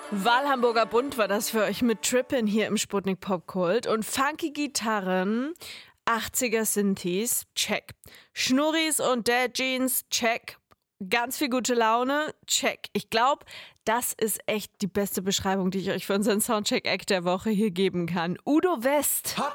Wahlhamburger Bund war das für euch mit Trippin' hier im Sputnik Popkult. Und funky Gitarren, 80er Synthes, check. Schnurris und Dad Jeans, check. Ganz viel gute Laune, check. Ich glaube, das ist echt die beste Beschreibung, die ich euch für unseren Soundcheck-Act der Woche hier geben kann. Udo West. Hot